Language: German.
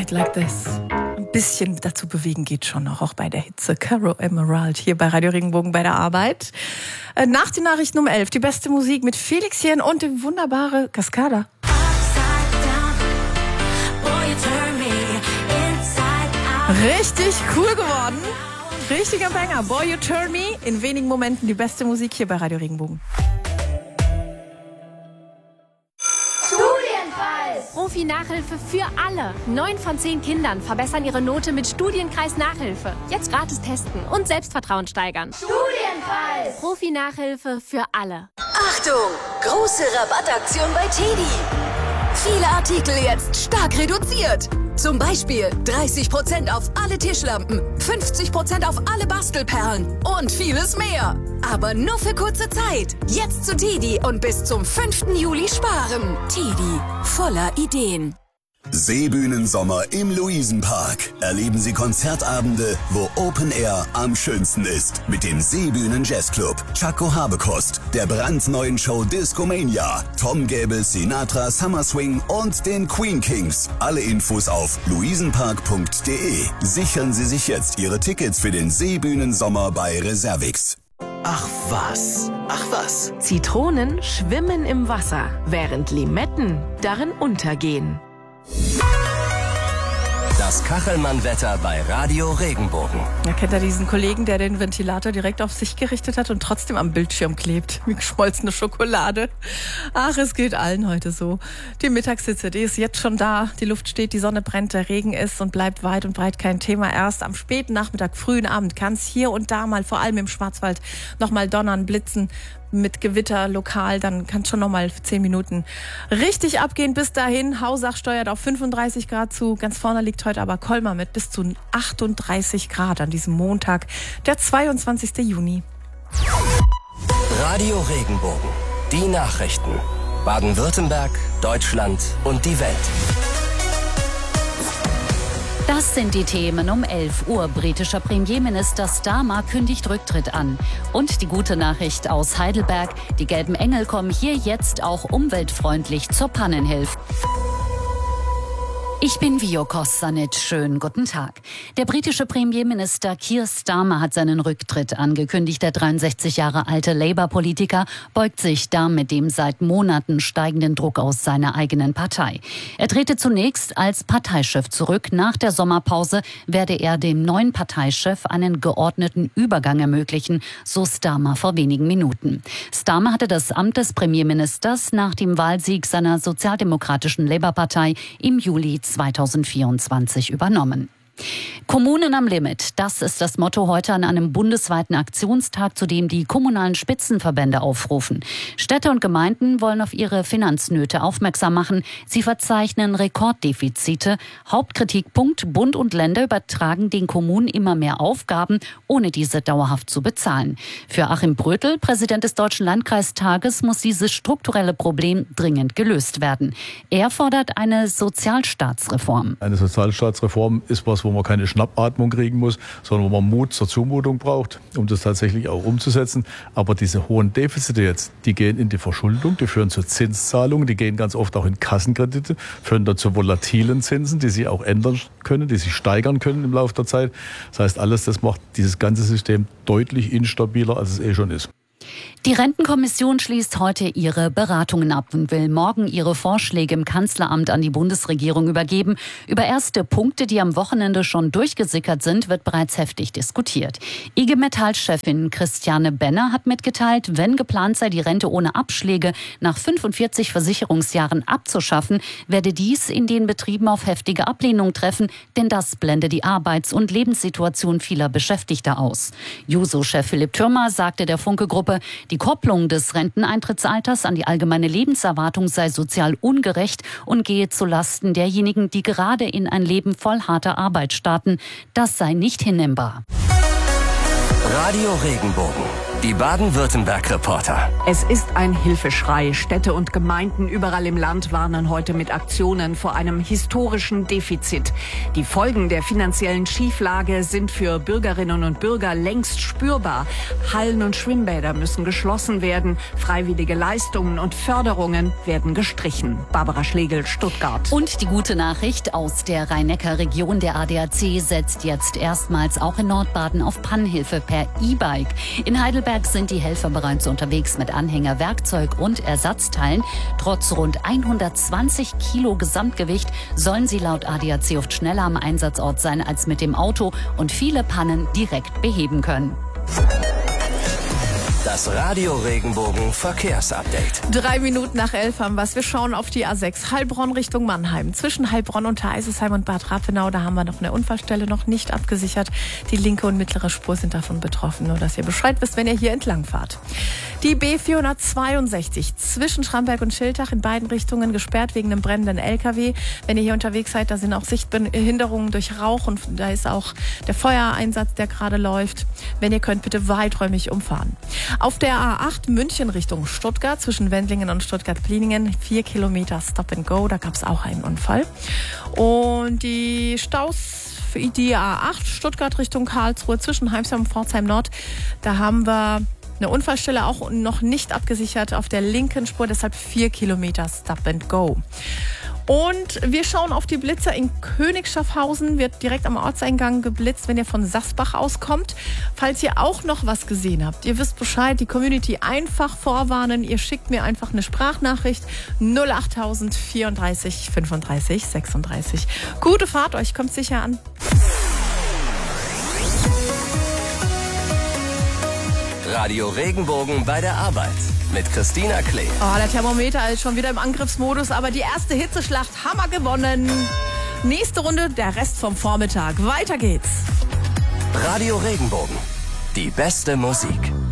Night Like This. Ein bisschen dazu bewegen geht schon noch, auch bei der Hitze. Caro Emerald hier bei Radio Regenbogen bei der Arbeit. Nach den Nachrichten um 11 die beste Musik mit Felixchen und die wunderbare Cascada. Richtig cool geworden. Richtiger Banger. Boy, You Turn Me. In wenigen Momenten die beste Musik hier bei Radio Regenbogen. Profi-Nachhilfe für alle. 9 von 10 Kindern verbessern ihre Note mit Studienkreis Nachhilfe. Jetzt gratis testen und Selbstvertrauen steigern. Studienkreis! Profi-Nachhilfe für alle. Achtung! Große Rabattaktion bei TEDi. Viele Artikel jetzt stark reduziert. Zum Beispiel 30% auf alle Tischlampen, 50% auf alle Bastelperlen und vieles mehr. Aber nur für kurze Zeit. Jetzt zu TEDi und bis zum 5. Juli sparen. TEDi, voller Ideen. Seebühnensommer im Luisenpark. Erleben Sie Konzertabende, wo Open Air am schönsten ist. Mit dem Seebühnen Jazzclub, Chaco Habekost, der brandneuen Show Discomania, Tom Gäbel, Sinatra, Summer Swing und den Queen Kings. Alle Infos auf luisenpark.de. Sichern Sie sich jetzt Ihre Tickets für den Seebühnensommer bei Reservix. Ach was. Zitronen schwimmen im Wasser, während Limetten darin untergehen. Das Kachelmann-Wetter bei Radio Regenbogen. Ja, kennt ihr diesen Kollegen, der den Ventilator direkt auf sich gerichtet hat und trotzdem am Bildschirm klebt? Wie geschmolzene Schokolade. Ach, es geht allen heute so. Die Mittagshitze, die ist jetzt schon da. Die Luft steht, die Sonne brennt, der Regen ist und bleibt weit und breit kein Thema. Erst am späten Nachmittag, frühen Abend kann es hier und da mal, vor allem im Schwarzwald, nochmal donnern, blitzen. Mit Gewitter lokal, dann kann es schon nochmal 10 Minuten richtig abgehen. Bis dahin, Hausach steuert auf 35 Grad zu. Ganz vorne liegt heute aber Colmar mit bis zu 38 Grad an diesem Montag, der 22. Juni. Radio Regenbogen. Die Nachrichten. Baden-Württemberg, Deutschland und die Welt. Das sind die Themen um 11 Uhr. Britischer Premierminister Starmer kündigt Rücktritt an. Und die gute Nachricht aus Heidelberg. Die gelben Engel kommen hier jetzt auch umweltfreundlich zur Pannenhilfe. Ich bin Vio Kossanit. Schönen guten Tag. Der britische Premierminister Keir Starmer hat seinen Rücktritt angekündigt. Der 63 Jahre alte Labour-Politiker beugt sich damit dem seit Monaten steigenden Druck aus seiner eigenen Partei. Er trete zunächst als Parteichef zurück. Nach der Sommerpause werde er dem neuen Parteichef einen geordneten Übergang ermöglichen, so Starmer vor wenigen Minuten. Starmer hatte das Amt des Premierministers nach dem Wahlsieg seiner sozialdemokratischen Labour-Partei im Juli 2024 übernommen. Kommunen am Limit, das ist das Motto heute an einem bundesweiten Aktionstag, zu dem die kommunalen Spitzenverbände aufrufen. Städte und Gemeinden wollen auf ihre Finanznöte aufmerksam machen. Sie verzeichnen Rekorddefizite. Hauptkritikpunkt: Bund und Länder übertragen den Kommunen immer mehr Aufgaben, ohne diese dauerhaft zu bezahlen. Für Achim Brötel, Präsident des Deutschen Landkreistages, muss dieses strukturelle Problem dringend gelöst werden. Er fordert eine Sozialstaatsreform. Eine Sozialstaatsreform ist was, wo man keine Schnappatmung kriegen muss, sondern wo man Mut zur Zumutung braucht, um das tatsächlich auch umzusetzen. Aber diese hohen Defizite jetzt, die gehen in die Verschuldung, die führen zu Zinszahlungen, die gehen ganz oft auch in Kassenkredite, führen dazu volatilen Zinsen, die sich auch ändern können, die sich steigern können im Laufe der Zeit. Das heißt, alles das macht dieses ganze System deutlich instabiler, als es schon ist. Die Rentenkommission schließt heute ihre Beratungen ab und will morgen ihre Vorschläge im Kanzleramt an die Bundesregierung übergeben. Über erste Punkte, die am Wochenende schon durchgesickert sind, wird bereits heftig diskutiert. IG Metall-Chefin Christiane Benner hat mitgeteilt, wenn geplant sei, die Rente ohne Abschläge nach 45 Versicherungsjahren abzuschaffen, werde dies in den Betrieben auf heftige Ablehnung treffen, denn das blende die Arbeits- und Lebenssituation vieler Beschäftigter aus. Juso-Chef Philipp Thürmer sagte der Funke-Gruppe, die Kopplung des Renteneintrittsalters an die allgemeine Lebenserwartung sei sozial ungerecht und gehe zulasten derjenigen, die gerade in ein Leben voll harter Arbeit starten. Das sei nicht hinnehmbar. Radio Regenbogen. Die Baden-Württemberg-Reporter. Es ist ein Hilfeschrei. Städte und Gemeinden überall im Land warnen heute mit Aktionen vor einem historischen Defizit. Die Folgen der finanziellen Schieflage sind für Bürgerinnen und Bürger längst spürbar. Hallen und Schwimmbäder müssen geschlossen werden. Freiwillige Leistungen und Förderungen werden gestrichen. Barbara Schlegel, Stuttgart. Und die gute Nachricht aus der Rhein-Neckar-Region: Der ADAC setzt jetzt erstmals auch in Nordbaden auf Pannenhilfe per E-Bike. In Heidelberg sind die Helfer bereits unterwegs mit Anhänger, Werkzeug und Ersatzteilen. Trotz rund 120 Kilo Gesamtgewicht sollen sie laut ADAC oft schneller am Einsatzort sein als mit dem Auto und viele Pannen direkt beheben können. Das Radio Regenbogen Verkehrsupdate. 3 Minuten nach 11 haben wir. Wir schauen auf die A6 Heilbronn Richtung Mannheim. Zwischen Heilbronn und Eisesheim und Bad Rappenau, da haben wir noch eine Unfallstelle noch nicht abgesichert. Die linke und mittlere Spur sind davon betroffen. Nur, dass ihr Bescheid wisst, wenn ihr hier entlang fahrt. Die B462 zwischen Schramberg und Schiltach in beiden Richtungen gesperrt wegen einem brennenden LKW. Wenn ihr hier unterwegs seid, da sind auch Sichtbehinderungen durch Rauch und da ist auch der Feuereinsatz, der gerade läuft. Wenn ihr könnt, bitte weiträumig umfahren. Auf der A8 München Richtung Stuttgart zwischen Wendlingen und Stuttgart-Pliningen 4 Kilometer Stop and Go, da gab es auch einen Unfall. Und die Staus für die A8 Stuttgart Richtung Karlsruhe zwischen Heimsheim und Pforzheim Nord, da haben wir eine Unfallstelle auch noch nicht abgesichert auf der linken Spur, deshalb 4 Kilometer Stop and Go. Und wir schauen auf die Blitzer in Königschaffhausen, wird direkt am Ortseingang geblitzt, wenn ihr von Sasbach auskommt. Falls ihr auch noch was gesehen habt, ihr wisst Bescheid, die Community einfach vorwarnen, ihr schickt mir einfach eine Sprachnachricht 08000 34 35 36. Gute Fahrt, euch kommt sicher an. Radio Regenbogen bei der Arbeit mit Christina Klee. Oh, der Thermometer ist schon wieder im Angriffsmodus, aber die erste Hitzeschlacht haben wir gewonnen. Nächste Runde, der Rest vom Vormittag. Weiter geht's. Radio Regenbogen. Die beste Musik.